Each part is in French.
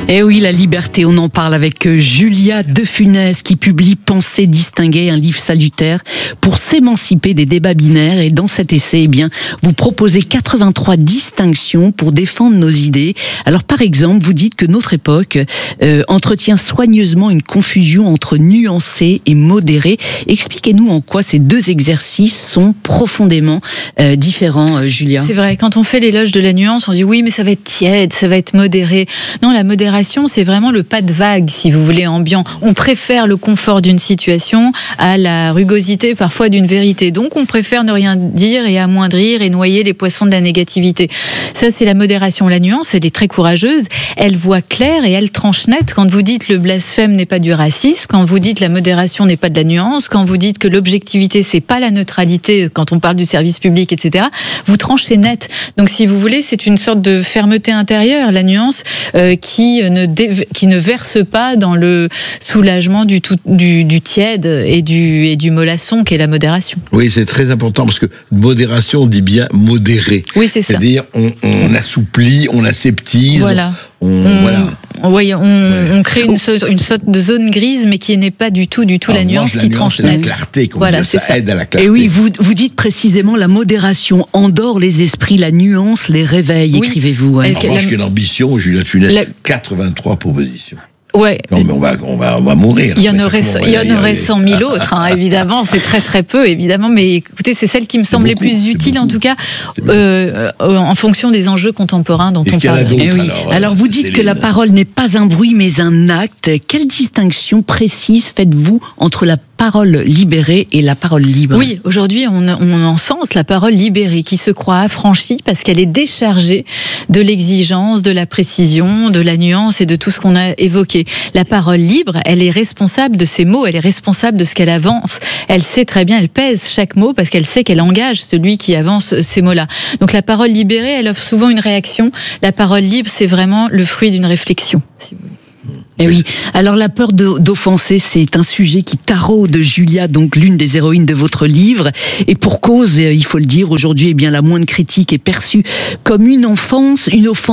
Eh oui, la liberté, on en parle avec Julia De Funès qui publie Penser distinguer, un livre salutaire pour s'émanciper des débats binaires. Et dans cet essai, eh bien, vous proposez 83 distinctions pour défendre nos idées. Alors par exemple, vous dites que notre époque entretient soigneusement une confusion entre nuancé et modéré. Expliquez-nous en quoi ces deux exercices sont profondément différents, Julia. C'est vrai, quand on fait l'éloge de la nuance, on dit oui, mais ça va être tiède, ça va être modéré. Non, la modération, c'est vraiment le pas de vague, si vous voulez, ambiant. On préfère le confort d'une situation à la rugosité parfois d'une vérité. Donc on préfère ne rien dire et amoindrir et noyer les poissons de la négativité. Ça, c'est la modération. La nuance, elle est très courageuse, elle voit clair et elle tranche net. Quand vous dites le blasphème n'est pas du racisme, quand vous dites la modération n'est pas de la nuance, quand vous dites que l'objectivité, c'est pas la neutralité, quand on parle du service public, etc., vous tranchez net. Donc si vous voulez, c'est une sorte de fermeté intérieure, la nuance, qui ne verse pas dans le soulagement du tiède et du mollasson qu'est la modération. Oui, c'est très important parce que modération, on dit bien modéré. Oui, c'est ça. C'est-à-dire on assouplit, on aseptise. Voilà. On crée une sorte de zone grise, mais qui n'est pas du tout la nuance qui tranche net. La clarté, voilà, ça aide à la clarté. Et oui, vous dites précisément la modération endort les esprits, la nuance les réveille, oui. Écrivez-vous. En revanche, quelle ambition, Julia De Funès, 83 propositions. Ouais. Non, mais on va mourir. Il y en aurait 100 000 autres, hein, évidemment. C'est très très peu, évidemment. Mais écoutez, c'est celle qui me semble les plus utile, en tout cas, en fonction des enjeux contemporains dont on parle. Alors, vous dites que la parole n'est pas un bruit, mais un acte. Quelle distinction précise faites-vous entre la parole libérée et la parole libre? Oui, aujourd'hui, on encense la parole libérée, qui se croit affranchie parce qu'elle est déchargée de l'exigence, de la précision, de la nuance et de tout ce qu'on a évoqué. La parole libre, elle est responsable de ses mots, elle est responsable de ce qu'elle avance. Elle sait très bien, elle pèse chaque mot parce qu'elle sait qu'elle engage celui qui avance ces mots-là. Donc la parole libérée, elle offre souvent une réaction. La parole libre, c'est vraiment le fruit d'une réflexion, si vous voulez. Et oui. Alors la peur d'offenser, c'est un sujet qui taraude Julia, donc l'une des héroïnes de votre livre. Et pour cause, il faut le dire, aujourd'hui, eh bien la moindre critique est perçue comme une offense.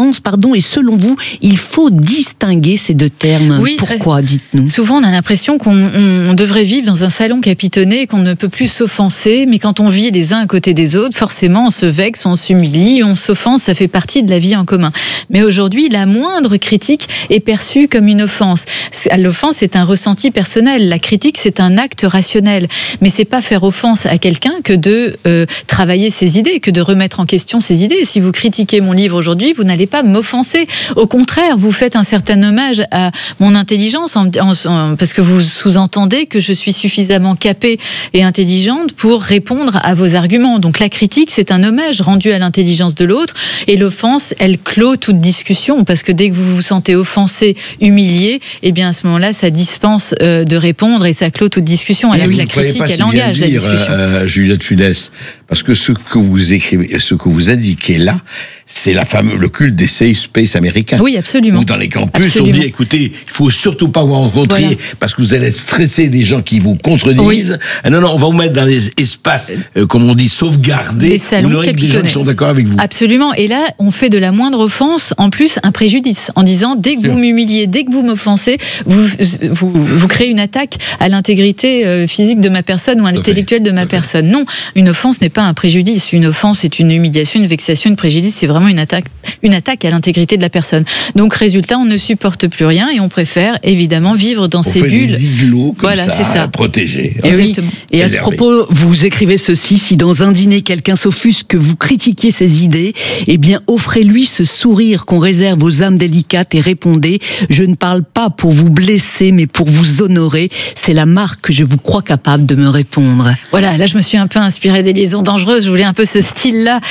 Et selon vous, il faut distinguer ces deux termes. Oui, pourquoi, dites-nous? Souvent, on a l'impression qu'on devrait vivre dans un salon capitonné et qu'on ne peut plus s'offenser. Mais quand on vit les uns à côté des autres, forcément, on se vexe, on s'humilie, on s'offense. Ça fait partie de la vie en commun. Mais aujourd'hui, la moindre critique est perçue comme une offense. L'offense, c'est un ressenti personnel. La critique, c'est un acte rationnel. Mais c'est pas faire offense à quelqu'un que de travailler ses idées, que de remettre en question ses idées. Si vous critiquez mon livre aujourd'hui, vous n'allez pas m'offenser. Au contraire, vous faites un certain hommage à mon intelligence parce que vous sous-entendez que je suis suffisamment capée et intelligente pour répondre à vos arguments. Donc la critique, c'est un hommage rendu à l'intelligence de l'autre. Et l'offense, elle clôt toute discussion parce que dès que vous vous sentez offensé, humilié, eh bien à ce moment-là, ça dispense de répondre et ça clôt toute discussion. Alors que la critique, elle engage la discussion. Julia De Funès, parce que ce que vous écrivez, ce que vous indiquez là, c'est le culte des safe space américains. Oui, absolument. Où dans les campus, on dit, écoutez, il faut surtout pas vous rencontrer parce que vous allez être stressé des gens qui vous contredisent. Oui. Non, on va vous mettre dans des espaces, comme on dit, sauvegardés. Des salons capitonnés. Des gens qui sont d'accord avec vous. Absolument. Et là, on fait de la moindre offense, en plus, un préjudice, en disant, dès que vous m'humiliez, dès que vous m'offensez, vous créez une attaque à l'intégrité physique de ma personne ou à l'intellectuelle de ma personne. Non, une offense n'est pas un préjudice. Une offense, c'est une humiliation, une vexation, une préjudice. C'est vraiment une attaque à l'intégrité de la personne. Donc, résultat, on ne supporte plus rien et on préfère évidemment vivre dans ces bulles. Des igloos comme ça, protégés. Exactement. Et à ce propos, vous écrivez ceci: si dans un dîner quelqu'un s'offusque que vous critiquiez ses idées, eh bien offrez-lui ce sourire qu'on réserve aux âmes délicates et répondez: je ne parle pas pour vous blesser, mais pour vous honorer. C'est la marque que je vous crois capable de me répondre. Voilà, là je me suis un peu inspirée des Liaisons dangereuses. Je voulais un peu ce style-là.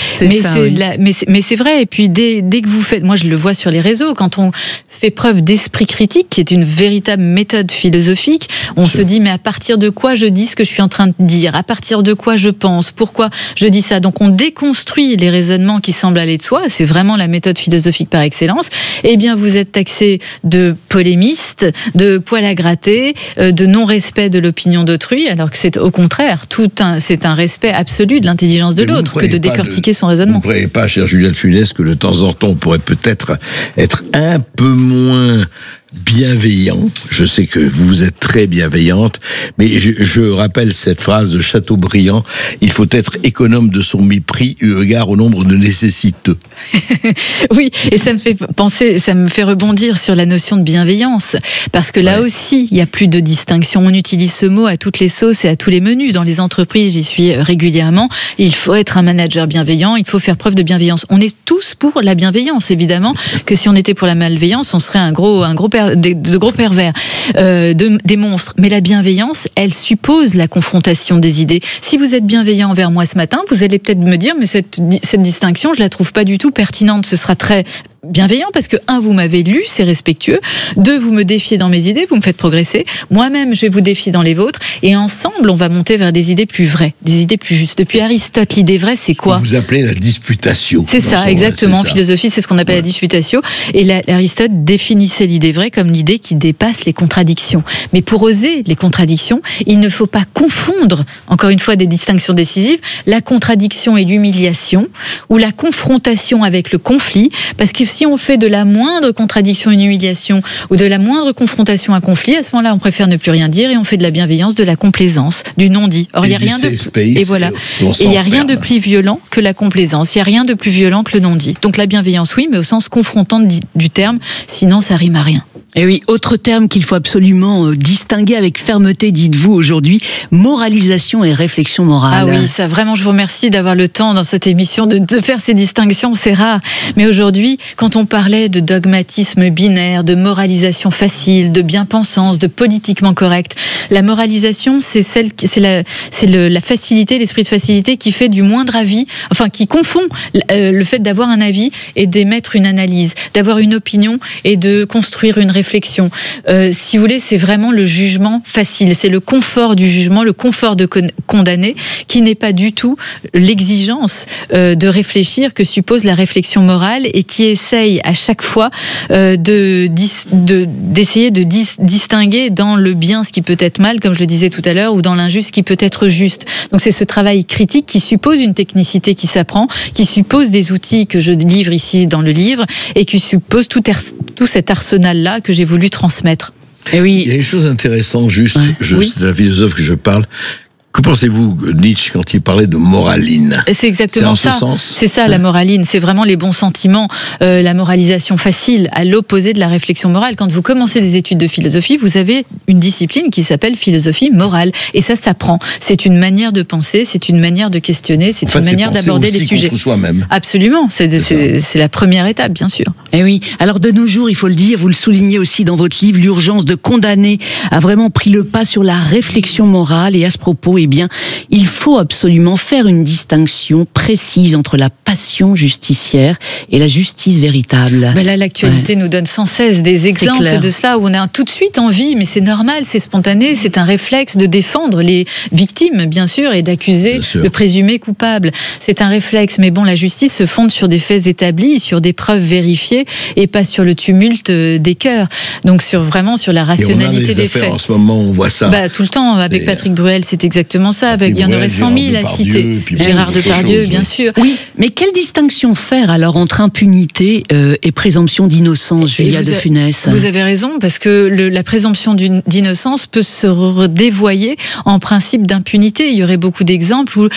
Mais c'est vrai. Et puis dès que vous faites, moi je le vois sur les réseaux, quand on fait preuve d'esprit critique, qui est une véritable méthode philosophique, on se dit mais à partir de quoi je dis ce que je suis en train de dire, à partir de quoi je pense, pourquoi je dis ça. Donc on déconstruit les raisonnements qui semblent aller de soi. C'est vraiment la méthode philosophique par excellence. Eh bien vous êtes taxé de polémiste, de poil à gratter, de non-respect de l'opinion d'autrui, alors que c'est au contraire c'est un respect absolu de l'intelligence de l'autre que de décortiquer son raisonnement. Vous ne croyez pas, chère Julia de Funès, que de temps en temps, on pourrait peut-être être un peu moins bienveillant. Je sais que vous êtes très bienveillante, mais je rappelle cette phrase de Chateaubriand: il faut être économe de son mépris eu égard au nombre de nécessiteux. Oui, et ça me fait penser, ça me fait rebondir sur la notion de bienveillance, parce que là aussi, il n'y a plus de distinction. On utilise ce mot à toutes les sauces et à tous les menus. Dans les entreprises, j'y suis régulièrement. Il faut être un manager bienveillant, il faut faire preuve de bienveillance. On est tous pour la bienveillance, évidemment, que si on était pour la malveillance, on serait de gros pervers, des monstres. Mais la bienveillance, elle suppose la confrontation des idées. Si vous êtes bienveillant envers moi ce matin, vous allez peut-être me dire, mais cette distinction, je la trouve pas du tout pertinente. Ce sera très bienveillant parce que, 1, vous m'avez lu, c'est respectueux. 2, vous me défiez dans mes idées, vous me faites progresser. Moi-même, je vais vous défier dans les vôtres. Et ensemble, on va monter vers des idées plus vraies, des idées plus justes. Depuis Aristote, l'idée vraie, c'est quoi ? Vous appelez la disputatio. C'est ça, exactement. En philosophie, c'est ce qu'on appelle la disputatio. Et Aristote définissait l'idée vraie comme l'idée qui dépasse les contradictions. Mais pour oser les contradictions, il ne faut pas confondre, encore une fois, des distinctions décisives, la contradiction et l'humiliation, ou la confrontation avec le conflit, parce que si on fait de la moindre contradiction une humiliation, ou de la moindre confrontation un conflit, à ce moment-là, on préfère ne plus rien dire et on fait de la bienveillance, de la complaisance, du non-dit. Or, il n'y a rien de plus violent que la complaisance. Il n'y a rien de plus violent que le non-dit. Donc la bienveillance, oui, mais au sens confrontant du terme, sinon ça rime à rien. Et oui, autre terme qu'il faut absolument distinguer avec fermeté, dites-vous aujourd'hui, moralisation et réflexion morale. Ah oui, ça vraiment, je vous remercie d'avoir le temps dans cette émission de faire ces distinctions, c'est rare. Mais aujourd'hui, quand on parlait de dogmatisme binaire, de moralisation facile, de bien-pensance, de politiquement correct, la moralisation, c'est la facilité, l'esprit de facilité qui fait du moindre avis, enfin qui confond le fait d'avoir un avis et d'émettre une analyse, d'avoir une opinion et de construire une réflexion. Si vous voulez, c'est vraiment le jugement facile, c'est le confort du jugement, le confort de condamner, qui n'est pas du tout l'exigence de réfléchir que suppose la réflexion morale et qui essaye à chaque fois d'essayer de distinguer dans le bien ce qui peut être mal, comme je le disais tout à l'heure, ou dans l'injuste ce qui peut être juste. Donc c'est ce travail critique qui suppose une technicité qui s'apprend, qui suppose des outils que je livre ici dans le livre et qui suppose tout cet arsenal-là que j'ai voulu transmettre. Et oui. Il y a une chose intéressante, c'est un philosophe que je parle. Que pensez-vous, Nietzsche, quand il parlait de moraline ? C'est exactement ça. C'est ça, la moraline. C'est vraiment les bons sentiments, la moralisation facile, à l'opposé de la réflexion morale. Quand vous commencez des études de philosophie, vous avez une discipline qui s'appelle philosophie morale. Et ça s'apprend. C'est une manière de penser, c'est une manière de questionner, c'est une manière d'aborder les sujets. Contre soi-même. Absolument. C'est la première étape, bien sûr. Et oui. Alors, de nos jours, il faut le dire, vous le soulignez aussi dans votre livre, l'urgence de condamner a vraiment pris le pas sur la réflexion morale. Et à ce propos, eh bien, il faut absolument faire une distinction précise entre la passion justicière et la justice véritable. Ben là, l'actualité nous donne sans cesse des exemples de ça, où on a tout de suite envie, mais c'est normal, c'est spontané, c'est un réflexe de défendre les victimes, bien sûr, et d'accuser le présumé coupable. C'est un réflexe, mais bon, la justice se fonde sur des faits établis, sur des preuves vérifiées, et pas sur le tumulte des cœurs. Donc vraiment sur la rationalité des faits. En ce moment, on voit ça. Tout le temps, avec Patrick Bruel, c'est exactement ça. Il y en aurait 100 000 à citer. Gérard Depardieu, bien sûr. Oui, mais quelle distinction faire alors entre impunité et présomption d'innocence, Julia de Funès ? Vous avez raison, parce que la présomption d'innocence peut se dévoyer en principe d'impunité. Il y aurait beaucoup d'exemples où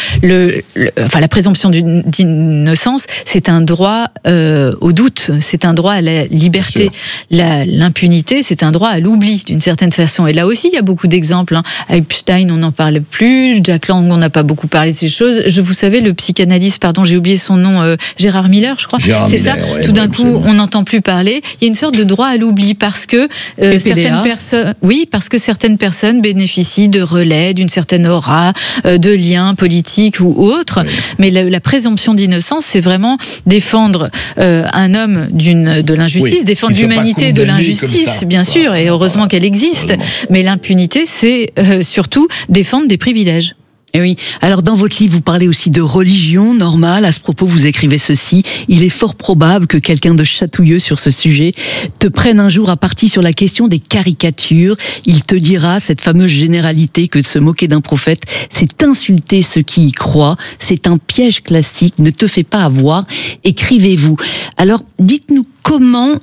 la présomption d'innocence, c'est un droit au doute, c'est un droit à la liberté. L'impunité, c'est un droit à l'oubli, d'une certaine façon. Et là aussi, il y a beaucoup d'exemples. Epstein, on n'en parle plus. Jack Lang, on n'a pas beaucoup parlé de ces choses. Vous savez, le psychanalyste, j'ai oublié son nom, Gérard Miller, je crois. C'est ça. Tout d'un coup, on n'entend plus parler. Il y a une sorte de droit à l'oubli parce que certaines personnes bénéficient de relais, d'une certaine aura, de liens politiques ou autres. Oui. Mais la présomption d'innocence, c'est vraiment défendre un homme de l'injustice, défendre l'humanité de l'injustice, bien sûr, et heureusement qu'elle existe. Mais l'impunité, c'est surtout défendre des privilèges. Et oui. Alors, dans votre livre, vous parlez aussi de religion normale. À ce propos, vous écrivez ceci. Il est fort probable que quelqu'un de chatouilleux sur ce sujet te prenne un jour à partie sur la question des caricatures. Il te dira cette fameuse généralité que de se moquer d'un prophète, c'est insulter ceux qui y croient. C'est un piège classique. Ne te fais pas avoir. Écrivez-vous. Alors, dites-nous comment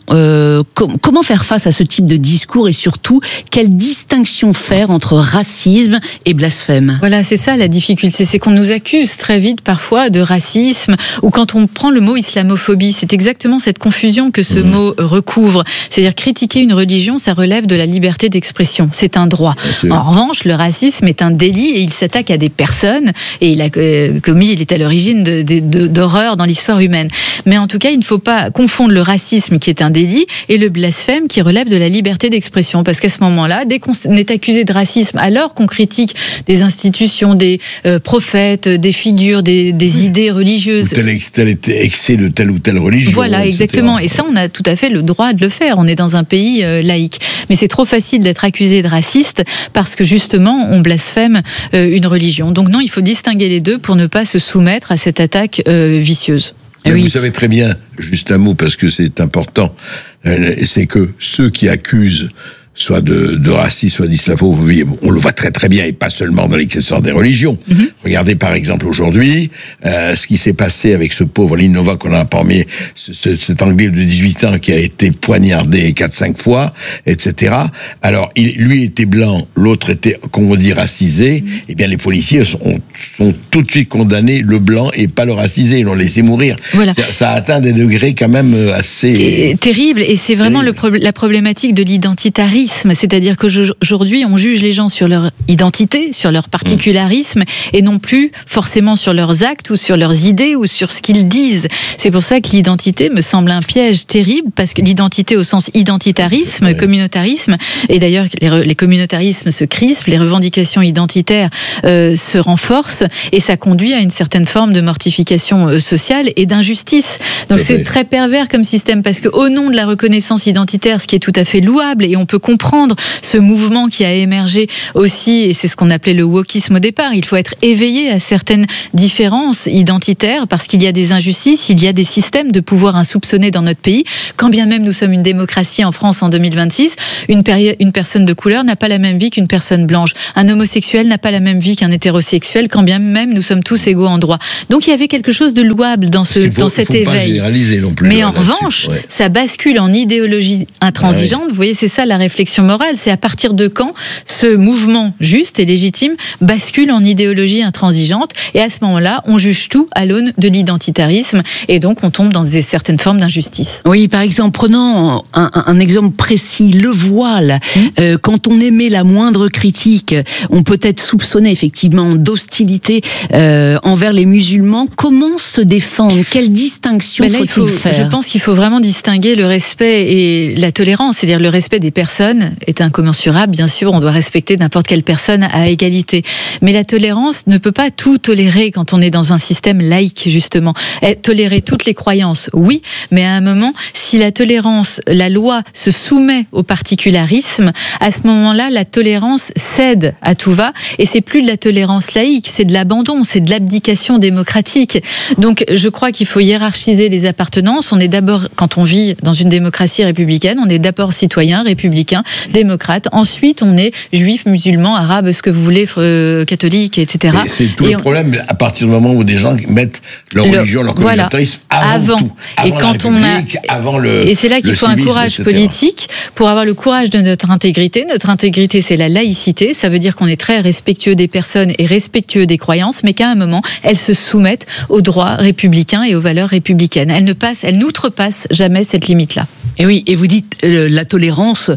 faire face à ce type de discours et surtout, quelle distinction faire entre racisme et blasphème? Voilà, c'est ça la difficulté, c'est qu'on nous accuse très vite parfois de racisme, ou quand on prend le mot islamophobie, c'est exactement cette confusion que ce mot recouvre. C'est-à-dire critiquer une religion, ça relève de la liberté d'expression, c'est un droit. En revanche, le racisme est un délit et il s'attaque à des personnes, et il est à l'origine d'horreurs dans l'histoire humaine. Mais en tout cas, il ne faut pas confondre le racisme qui est un délit et le blasphème qui relève de la liberté d'expression, parce qu'à ce moment-là, dès qu'on est accusé de racisme alors qu'on critique des institutions, des prophètes, des figures, des idées religieuses, tel excès de telle ou telle religion, voilà, etc. exactement, et ça on a tout à fait le droit de le faire, on est dans un pays laïque, mais c'est trop facile d'être accusé de raciste parce que justement on blasphème une religion. Donc non, il faut distinguer les deux pour ne pas se soumettre à cette attaque vicieuse. Oui. Vous savez très bien, juste un mot parce que c'est important, c'est que ceux qui accusent soit de racisme, soit d'islamophobie, on le voit très très bien, et pas seulement dans l'histoire des religions. Regardez par exemple aujourd'hui, ce qui s'est passé avec ce pauvre Linova qu'on a parmi, cet Anglais de 18 ans qui a été poignardé 4-5 fois, etc. Alors, lui était blanc, l'autre était, comme on dit, racisé. Eh bien, les policiers sont tout de suite condamnés le blanc et pas le racisé. Ils l'ont laissé mourir. Voilà. Ça a atteint des degrés quand même assez... terrible, et c'est vraiment la problématique de l'identitarisme. C'est-à-dire qu'aujourd'hui, on juge les gens sur leur identité, sur leur particularisme, et non plus forcément sur leurs actes ou sur leurs idées ou sur ce qu'ils disent. C'est pour ça que l'identité me semble un piège terrible, parce que l'identité au sens identitarisme, communautarisme, et d'ailleurs les communautarismes se crispent, les revendications identitaires se renforcent, et ça conduit à une certaine forme de mortification sociale et d'injustice. Donc c'est très pervers comme système, parce qu'au nom de la reconnaissance identitaire, ce qui est tout à fait louable, et on peut comprendre ce mouvement qui a émergé aussi, et c'est ce qu'on appelait le wokisme au départ. Il faut être éveillé à certaines différences identitaires parce qu'il y a des injustices, il y a des systèmes de pouvoir insoupçonnés dans notre pays. Quand bien même nous sommes une démocratie en France en 2026, une personne de couleur n'a pas la même vie qu'une personne blanche. Un homosexuel n'a pas la même vie qu'un hétérosexuel, quand bien même nous sommes tous égaux en droit. Donc il y avait quelque chose de louable dans cet éveil. Pas généraliser non plus. Mais en revanche, ça bascule en idéologie intransigeante. Vous voyez, c'est ça la réflexion morale, c'est à partir de quand ce mouvement juste et légitime bascule en idéologie intransigeante, et à ce moment-là, on juge tout à l'aune de l'identitarisme, et donc on tombe dans certaines formes d'injustice. Oui, par exemple, prenons un exemple précis, le voile. Quand on émet la moindre critique, on peut être soupçonné effectivement d'hostilité envers les musulmans. Comment se défendre? Quelle distinction faut-il faire? Je pense qu'il faut vraiment distinguer le respect et la tolérance, c'est-à-dire le respect des personnes est incommensurable, bien sûr, on doit respecter n'importe quelle personne à égalité. Mais la tolérance ne peut pas tout tolérer quand on est dans un système laïque, justement. Tolérer toutes les croyances, oui, mais à un moment, si la tolérance, la loi se soumet au particularisme, à ce moment-là, la tolérance cède à tout va, et c'est plus de la tolérance laïque, c'est de l'abandon, c'est de l'abdication démocratique. Donc, je crois qu'il faut hiérarchiser les appartenances. On est d'abord, quand on vit dans une démocratie républicaine, on est d'abord citoyen, républicain, démocrate. Ensuite, on est juif, musulman, arabe, ce que vous voulez, catholique, etc. Et c'est tout le problème à partir du moment où des gens mettent leur religion, leur communautarisme avant tout. Et quand on a, et c'est là qu'il faut un courage politique pour avoir le courage de notre intégrité. Notre intégrité, c'est la laïcité. Ça veut dire qu'on est très respectueux des personnes et respectueux des croyances, mais qu'à un moment, elles se soumettent aux droits républicains et aux valeurs républicaines. Elles n'outrepassent jamais cette limite-là. Et oui, et vous dites la tolérance,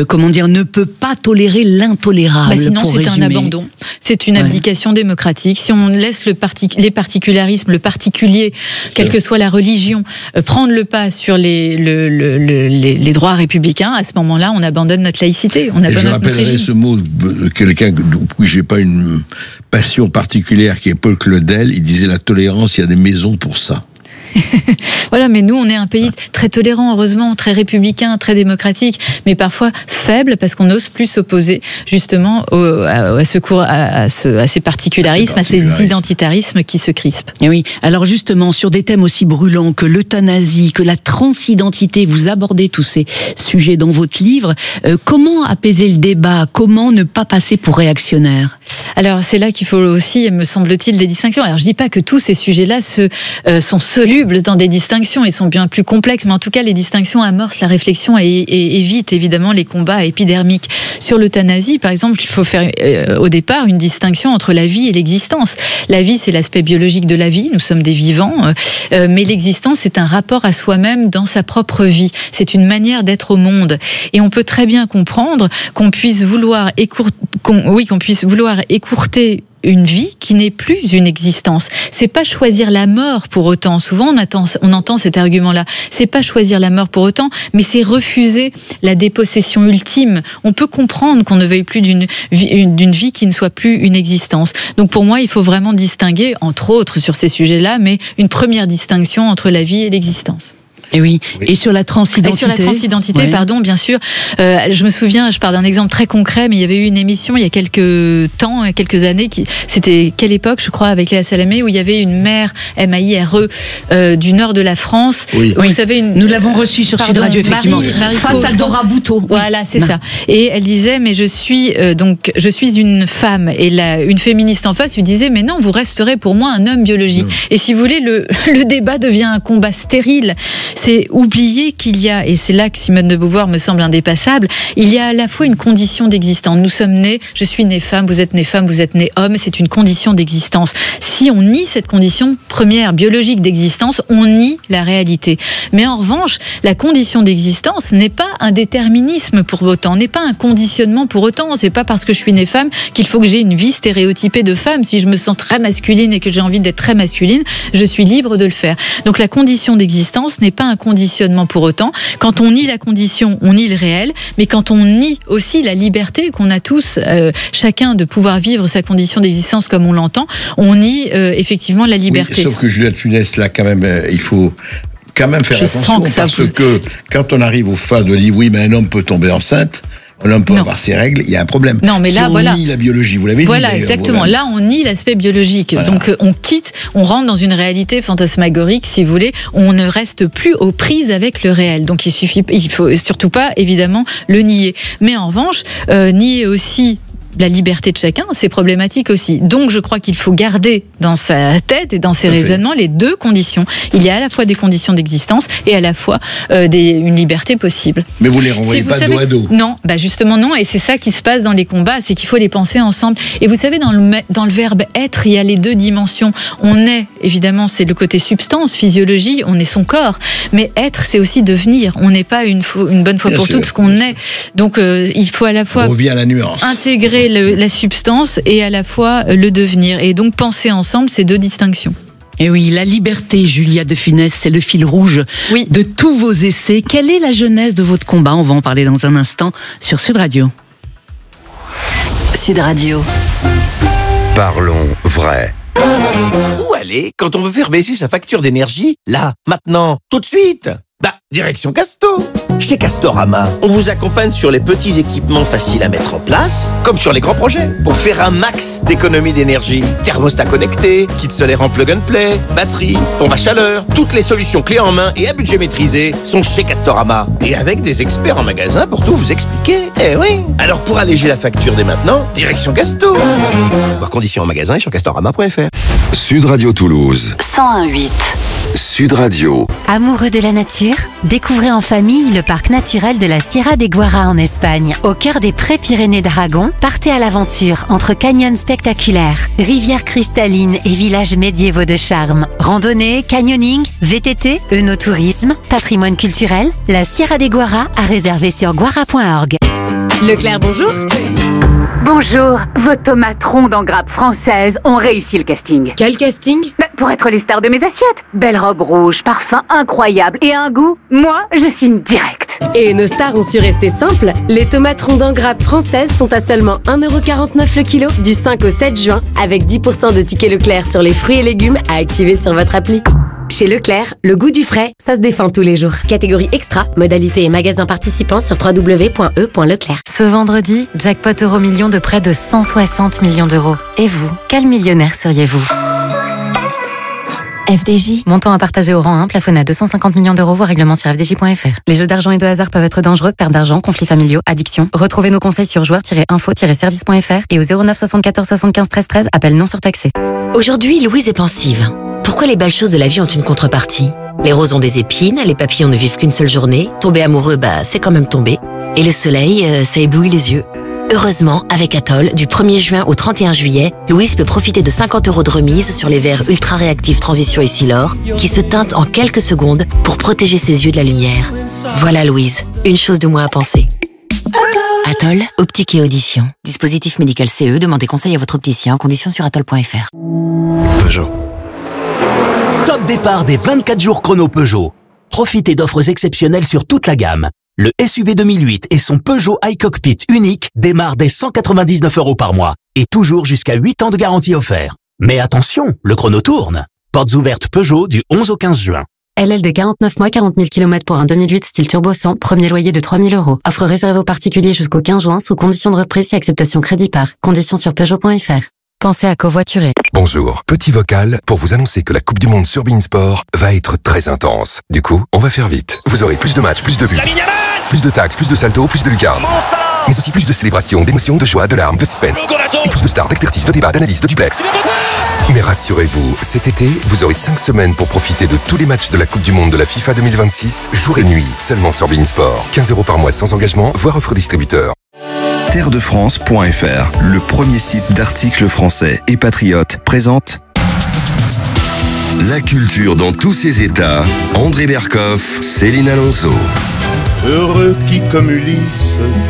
ne peut pas tolérer l'intolérable. Sinon, c'est un abandon. C'est une abdication démocratique. Si on laisse les particularismes, le particulier, quelle que soit la religion, prendre le pas sur les droits républicains, à ce moment-là, on abandonne notre laïcité, on abandonne notre régime. Je rappellerai ce mot de quelqu'un où j'ai pas une passion particulière, qui est Paul Claudel. Il disait: la tolérance, il y a des maisons pour ça. Voilà, mais nous, on est un pays très tolérant, heureusement, très républicain, très démocratique, mais parfois faible parce qu'on n'ose plus s'opposer justement à ces particularismes, à ces identitarismes qui se crispent. Et oui. Alors justement, sur des thèmes aussi brûlants que l'euthanasie, que la transidentité, vous abordez tous ces sujets dans votre livre. Comment apaiser le débat? Comment ne pas passer pour réactionnaire? Alors c'est là qu'il faut aussi, me semble-t-il, des distinctions. Alors je dis pas que tous ces sujets-là sont solubles dans des distinctions, ils sont bien plus complexes, mais en tout cas les distinctions amorcent la réflexion et évitent évidemment les combats épidermiques. Sur l'euthanasie, par exemple, il faut faire au départ une distinction entre la vie et l'existence. La vie, c'est l'aspect biologique de la vie, nous sommes des vivants, mais l'existence, c'est un rapport à soi-même dans sa propre vie. C'est une manière d'être au monde. Et on peut très bien comprendre qu'on puisse vouloir écourter une vie qui n'est plus une existence. C'est pas choisir la mort pour autant. Souvent, on entend cet argument-là. C'est pas choisir la mort pour autant, mais c'est refuser la dépossession ultime. On peut comprendre qu'on ne veuille plus d'une vie qui ne soit plus une existence. Donc pour moi, il faut vraiment distinguer, entre autres sur ces sujets-là, mais une première distinction entre la vie et l'existence. Et oui. Et sur la transidentité, pardon, bien sûr. Je me souviens, je pars d'un exemple très concret, mais il y avait eu une émission il y a quelques années, c'était quelle époque, je crois, avec Léa Salamé, où il y avait une mère MAIRE du nord de la France. Oui. Vous savez, nous l'avons reçue sur Sud Radio, effectivement. Face à Dora Boutot. Voilà, c'est ça. Et elle disait, mais je suis une femme. Et une féministe en face lui disait, mais non, vous resterez pour moi un homme biologique. Non. Et si vous voulez, le débat devient un combat stérile. C'est oublier qu'il y a, et c'est là que Simone de Beauvoir me semble indépassable, il y a à la fois une condition d'existence. Nous sommes nés, je suis née femme, vous êtes né homme, c'est une condition d'existence. Si on nie cette condition première, biologique d'existence, on nie la réalité. Mais en revanche, la condition d'existence n'est pas un déterminisme pour autant, n'est pas un conditionnement pour autant. C'est pas parce que je suis née femme qu'il faut que j'ai une vie stéréotypée de femme. Si je me sens très masculine et que j'ai envie d'être très masculine, je suis libre de le faire. Donc la condition d'existence n'est pas un conditionnement pour autant. Quand on nie la condition, on nie le réel, mais quand on nie aussi la liberté qu'on a tous, chacun, de pouvoir vivre sa condition d'existence comme on l'entend, on nie effectivement la liberté. Oui, sauf que Julia de Funès, là, quand même, il faut quand même faire attention, parce que quand on arrive au phase de dire oui, mais un homme peut tomber enceinte, un homme peut avoir ses règles, il y a un problème. Non, mais là, on nie la biologie, vous l'avez dit. Voilà, exactement. Là, on nie l'aspect biologique. Voilà. Donc, on rentre dans une réalité fantasmagorique, si vous voulez. On ne reste plus aux prises avec le réel. Donc, il faut surtout pas, évidemment, le nier. Mais en revanche, nier aussi la liberté de chacun, c'est problématique aussi. Donc, je crois qu'il faut garder dans sa tête et dans ses raisonnements les deux conditions. Il y a à la fois des conditions d'existence et à la fois une liberté possible. Mais vous les renvoyez pas dos à dos. Non, justement non. Et c'est ça qui se passe dans les combats, c'est qu'il faut les penser ensemble. Et vous savez, dans le verbe être, il y a les deux dimensions. On est, évidemment, c'est le côté substance, physiologie, on est son corps. Mais être, c'est aussi devenir. On n'est pas une bonne fois pour toutes ce qu'on est. Donc, il faut à la fois intégrer la substance et à la fois le devenir. Et donc penser ensemble ces deux distinctions. Et oui, la liberté, Julia de Funès, c'est le fil rouge de tous vos essais. Quelle est la genèse de votre combat? On va en parler dans un instant sur Sud Radio. Sud Radio. Parlons vrai. Où aller quand on veut faire baisser sa facture d'énergie? Là, maintenant, tout de suite. Direction Casto. Chez Castorama, on vous accompagne sur les petits équipements faciles à mettre en place, comme sur les grands projets, pour faire un max d'économie d'énergie. Thermostat connecté, kit solaire en plug and play, batterie, pompe à chaleur. Toutes les solutions clés en main et à budget maîtrisé sont chez Castorama. Et avec des experts en magasin pour tout vous expliquer. Eh oui. Alors pour alléger la facture dès maintenant, direction Casto. Voir conditions en magasin et sur castorama.fr. Sud Radio Toulouse. 101.8. Sud Radio. Amoureux de la nature, découvrez en famille le parc naturel de la Sierra de Guara en Espagne. Au cœur des Pré-Pyrénées d'Aragon, partez à l'aventure entre canyons spectaculaires, rivières cristallines et villages médiévaux de charme. Randonnée, canyoning, VTT, œnotourisme, patrimoine culturel, la Sierra de Guara à réserver sur guara.org. Leclerc, bonjour. Bonjour, vos tomates rondes en grappe française ont réussi le casting. Quel casting? Pour être les stars de mes assiettes. Belle robe rouge, parfum incroyable et un goût, moi, je signe direct. Et nos stars ont su rester simples. Les tomates rondes en grappe françaises sont à seulement 1,49€ le kilo du 5 au 7 juin, avec 10% de tickets Leclerc sur les fruits et légumes à activer sur votre appli. Chez Leclerc, le goût du frais, ça se défend tous les jours. Catégorie extra, modalité et magasin participant sur www.e.leclerc. Ce vendredi, jackpot Euro-Million de près de 160 millions d'euros. Et vous, quel millionnaire seriez-vous ? FDJ. Montant à partager au rang 1, plafonné à 250 millions d'euros, voire règlement sur fdj.fr. Les jeux d'argent et de hasard peuvent être dangereux, perte d'argent, conflits familiaux, addiction. Retrouvez nos conseils sur joueurs-info-service.fr et au 09 74 75 13 13, appel non surtaxé. Aujourd'hui, Louise est pensive. Pourquoi les belles choses de la vie ont une contrepartie ? Les roses ont des épines, les papillons ne vivent qu'une seule journée, tomber amoureux, c'est quand même tomber. Et le soleil, ça éblouit les yeux. Heureusement, avec Atoll, du 1er juin au 31 juillet, Louise peut profiter de 50 € de remise sur les verres ultra réactifs Transition et Silor, qui se teintent en quelques secondes pour protéger ses yeux de la lumière. Voilà Louise, une chose de moins à penser. Atoll, optique et audition. Dispositif médical CE, demandez conseil à votre opticien, conditions sur atoll.fr. Peugeot. Top départ des 24 jours chrono Peugeot. Profitez d'offres exceptionnelles sur toute la gamme. Le SUV 2008 et son Peugeot iCockpit unique démarrent dès 199 € par mois et toujours jusqu'à 8 ans de garantie offert. Mais attention, le chrono tourne. Portes ouvertes Peugeot du 11 au 15 juin. LLD 49 mois, 40 000 km pour un 2008 style turbo 100, premier loyer de 3 000 €. Offre réservée aux particuliers jusqu'au 15 juin sous condition de reprise et acceptation crédit par. Conditions sur Peugeot.fr. Pensez à covoiturer. Bonjour, petit vocal pour vous annoncer que la Coupe du Monde sur beIN Sport va être très intense. Du coup, on va faire vite. Vous aurez plus de matchs, plus de buts, plus de tacles, plus de saltos, plus de lucarnes. Mais aussi plus de célébrations, d'émotions, de joie, de larmes, de suspense. Et plus de stars, d'expertise, de débats, d'analyse, de duplex. Mais rassurez-vous, cet été, vous aurez 5 semaines pour profiter de tous les matchs de la Coupe du Monde de la FIFA 2026, jour et nuit, seulement sur beIN Sport. 15 € par mois sans engagement, voire offre distributeur. Terredefrance.fr, le premier site d'articles français et patriotes, présente La culture dans tous ses états. André Berkoff, Céline Alonso. Heureux qui, comme Ulysse,